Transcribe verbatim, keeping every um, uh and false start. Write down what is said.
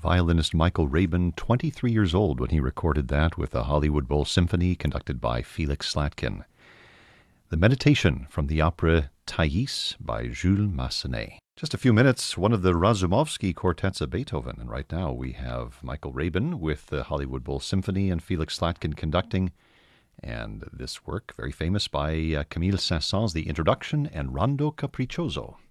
Violinist Michael Rabin, twenty-three years old when he recorded that with the Hollywood Bowl Symphony conducted by Felix Slatkin. The Meditation from the opera Thais by Jules Massenet. Just a few minutes, one of the Razumovsky quartets of Beethoven, and right now we have Michael Rabin with the Hollywood Bowl Symphony and Felix Slatkin conducting, and this work, very famous by uh, Camille Saint-Saëns, the introduction and Rondo Capriccioso.